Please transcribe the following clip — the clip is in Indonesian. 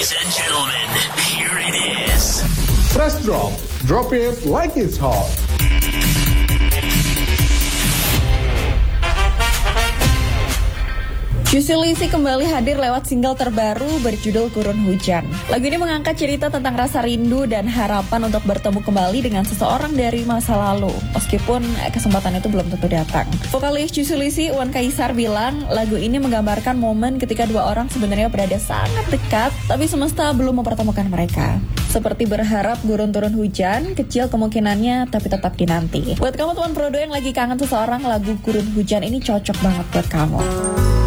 Ladies and gentlemen, here it is. Press drop. Drop it like it's hot. Juicy Luicy kembali hadir lewat single terbaru berjudul Gurun Hujan. Lagu ini mengangkat cerita tentang rasa rindu dan harapan untuk bertemu kembali dengan seseorang dari masa lalu, meskipun kesempatan itu belum tentu datang. Vokalis Juicy Luicy, Wan Kaisar, bilang lagu ini menggambarkan momen ketika dua orang sebenarnya berada sangat dekat, tapi semesta belum mempertemukan mereka. Seperti berharap gurun turun hujan, kecil kemungkinannya tapi tetap dinanti. Buat kamu teman Prodo yang lagi kangen seseorang, lagu Gurun Hujan ini cocok banget buat kamu.